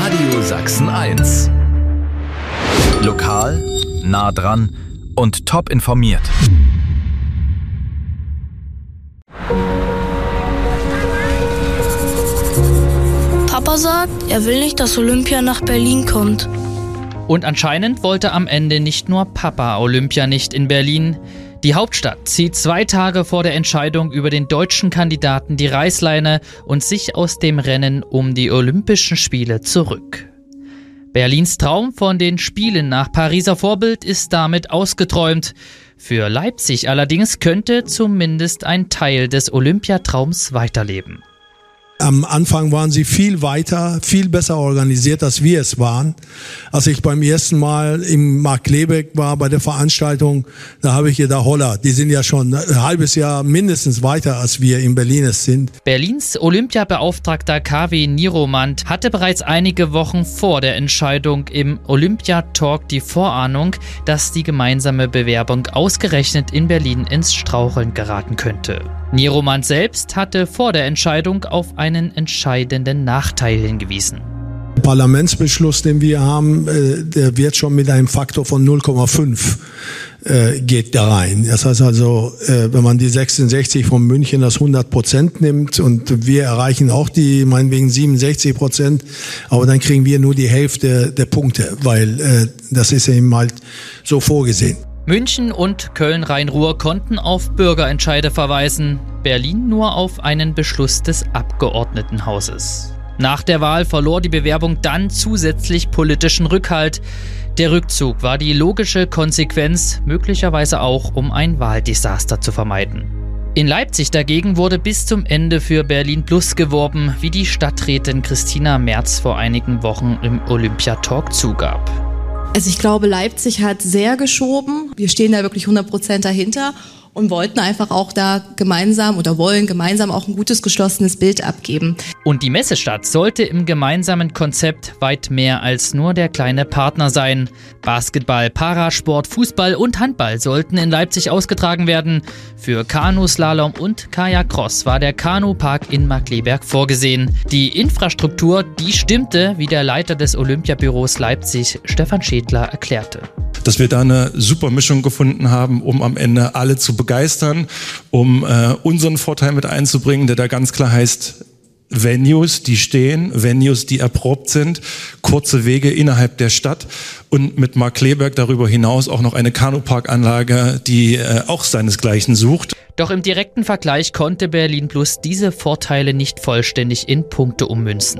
Radio Sachsen 1. Lokal, nah dran und top informiert. Papa sagt, er will nicht, dass Olympia nach Berlin kommt. Und anscheinend wollte am Ende nicht nur Papa Olympia nicht in Berlin. Die Hauptstadt zieht 2 Tage vor der Entscheidung über den deutschen Kandidaten die Reißleine und sich aus dem Rennen um die Olympischen Spiele zurück. Berlins Traum von den Spielen nach Pariser Vorbild ist damit ausgeträumt. Für Leipzig allerdings könnte zumindest ein Teil des Olympiatraums weiterleben. Am Anfang waren sie viel weiter, viel besser organisiert, als wir es waren. Als ich beim ersten Mal im Markkleeberg war bei der Veranstaltung, da habe ich gedacht, holla, die sind ja schon ein halbes Jahr mindestens weiter, als wir in Berlin es sind. Berlins Olympiabeauftragter KW Nieromand hatte bereits einige Wochen vor der Entscheidung im Olympiatalk die Vorahnung, dass die gemeinsame Bewerbung ausgerechnet in Berlin ins Straucheln geraten könnte. Nieromand selbst hatte vor der Entscheidung auf einen entscheidenden Nachteil hingewiesen. Der Parlamentsbeschluss, den wir haben, der wird schon mit einem Faktor von 0,5 geht da rein. Das heißt also, wenn man die 66 von München das 100% nimmt und wir erreichen auch die, meinetwegen 67%, aber dann kriegen wir nur die Hälfte der Punkte, weil das ist eben halt so vorgesehen. München und Köln-Rhein-Ruhr konnten auf Bürgerentscheide verweisen, Berlin nur auf einen Beschluss des Abgeordnetenhauses. Nach der Wahl verlor die Bewerbung dann zusätzlich politischen Rückhalt. Der Rückzug war die logische Konsequenz, möglicherweise auch, um ein Wahldesaster zu vermeiden. In Leipzig dagegen wurde bis zum Ende für Berlin Plus geworben, wie die Stadträtin Christina Merz vor einigen Wochen im Olympiatalk zugab. Also ich glaube, Leipzig hat sehr geschoben. Wir stehen da wirklich 100% dahinter und wollten einfach auch da gemeinsam oder wollen gemeinsam auch ein gutes, geschlossenes Bild abgeben. Und die Messestadt sollte im gemeinsamen Konzept weit mehr als nur der kleine Partner sein. Basketball, Parasport, Fußball und Handball sollten in Leipzig ausgetragen werden. Für Kanuslalom und Kajak-Cross war der Kanupark in Markkleeberg vorgesehen. Die Infrastruktur, die stimmte, wie der Leiter des Olympiabüros Leipzig, Stefan Schädler, erklärte. Dass wir da eine super Mischung gefunden haben, um am Ende alle zu begeistern, um unseren Vorteil mit einzubringen, der da ganz klar heißt, Venues, die stehen, Venues, die erprobt sind, kurze Wege innerhalb der Stadt und mit Markkleeberg darüber hinaus auch noch eine Kanuparkanlage, die auch seinesgleichen sucht. Doch im direkten Vergleich konnte Berlin Plus diese Vorteile nicht vollständig in Punkte ummünzen.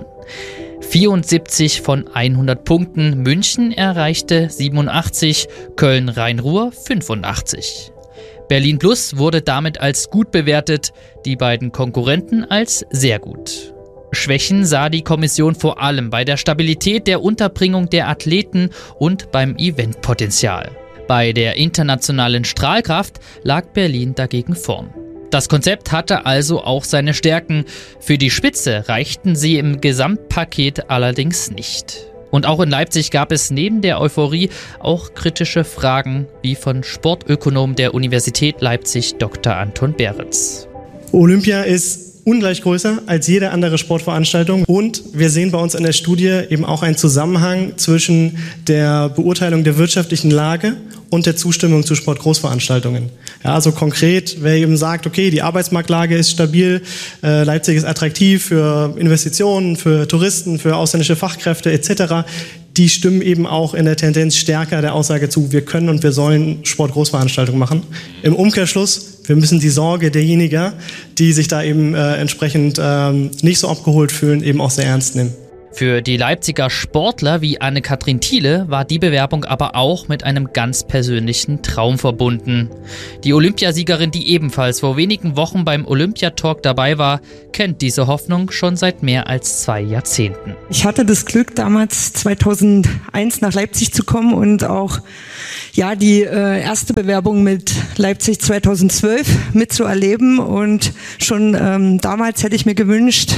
74 von 100 Punkten, München erreichte 87, Köln-Rhein-Ruhr 85. Berlin Plus wurde damit als gut bewertet, die beiden Konkurrenten als sehr gut. Schwächen sah die Kommission vor allem bei der Stabilität der Unterbringung der Athleten und beim Eventpotenzial. Bei der internationalen Strahlkraft lag Berlin dagegen vorn. Das Konzept hatte also auch seine Stärken. Für die Spitze reichten sie im Gesamtpaket allerdings nicht. Und auch in Leipzig gab es neben der Euphorie auch kritische Fragen, wie von Sportökonom der Universität Leipzig Dr. Anton Beretz. Olympia ist ungleich größer als jede andere Sportveranstaltung und wir sehen bei uns in der Studie eben auch einen Zusammenhang zwischen der Beurteilung der wirtschaftlichen Lage und der Zustimmung zu Sportgroßveranstaltungen. Ja, also konkret, wer eben sagt, okay, die Arbeitsmarktlage ist stabil, Leipzig ist attraktiv für Investitionen, für Touristen, für ausländische Fachkräfte etc., die stimmen eben auch in der Tendenz stärker der Aussage zu, wir können und wir sollen Sportgroßveranstaltungen machen. Im Umkehrschluss, wir müssen die Sorge derjenigen, die sich da eben entsprechend nicht so abgeholt fühlen, eben auch sehr ernst nehmen. Für die Leipziger Sportler wie Anne-Kathrin Thiele war die Bewerbung aber auch mit einem ganz persönlichen Traum verbunden. Die Olympiasiegerin, die ebenfalls vor wenigen Wochen beim Olympiatalk dabei war, kennt diese Hoffnung schon seit mehr als 2 Jahrzehnten. Ich hatte das Glück, damals 2001 nach Leipzig zu kommen und auch die erste Bewerbung mit Leipzig 2012 mitzuerleben. Und schon damals hätte ich mir gewünscht,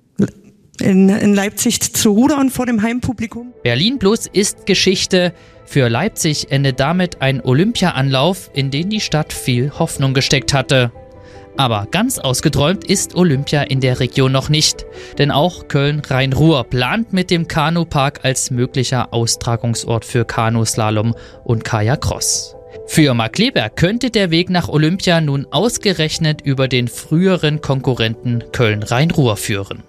in Leipzig zu rudern vor dem Heimpublikum. Berlin Plus ist Geschichte. Für Leipzig endet damit ein Olympia-Anlauf, in den die Stadt viel Hoffnung gesteckt hatte. Aber ganz ausgeträumt ist Olympia in der Region noch nicht. Denn auch Köln-Rhein-Ruhr plant mit dem Kanupark als möglicher Austragungsort für Kanuslalom und Kajak-Cross. Für Marc Leber könnte der Weg nach Olympia nun ausgerechnet über den früheren Konkurrenten Köln-Rhein-Ruhr führen.